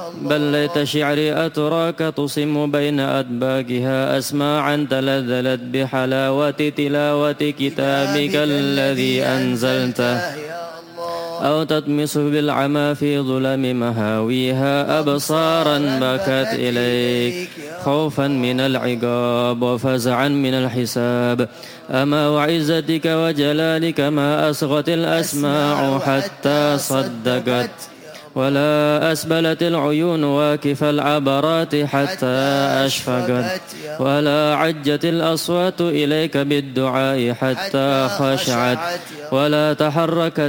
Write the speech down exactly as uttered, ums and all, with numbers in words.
بل ليت شعري أتراك تصم بين أدباكها أسماعا تلذذت بحلاوة تلاوة كتابك الذي أنزلته، أو تطمس بالعمى في ظلم مهاويها أبصارا بكت إليك خوفا من العقاب وفزعا من الحساب. أما وعزتك وجلالك ما أصغت الأسماع حتى صدقت، ولا أسبلت العيون واكف العبرات حتى أشفقت، ولا عجت الأصوات إليك بالدعاء حتى خشعت، ولا تحركت